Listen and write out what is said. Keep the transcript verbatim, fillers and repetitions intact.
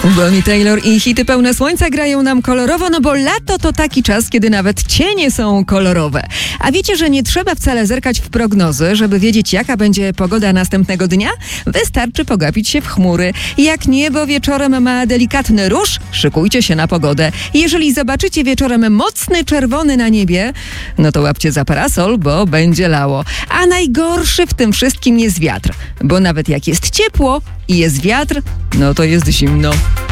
Bonnie Taylor i hity pełne słońca grają nam kolorowo, no bo lato to taki czas, kiedy nawet cienie są kolorowe. A wiecie, że nie trzeba wcale zerkać w prognozy, żeby wiedzieć, jaka będzie pogoda następnego dnia? Wystarczy pogapić się w chmury. Jak niebo wieczorem ma delikatny róż, szykujcie się na pogodę. Jeżeli zobaczycie wieczorem mocny czerwony na niebie, no to łapcie za parasol, bo będzie lało. A najgorszy w tym wszystkim jest wiatr, bo nawet jak jest ciepło i jest wiatr, no to jest zimno.